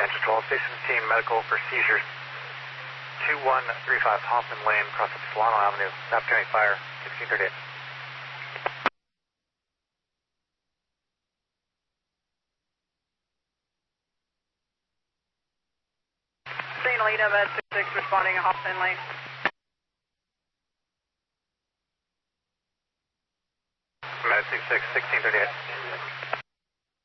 Control, Station Team Medical for seizures. 2135 Hoffman Lane, across of Solano Avenue, Opportunity Fire, 1638. Green Alita, Med 66 responding to Hoffman Lane. Med 66, 1638.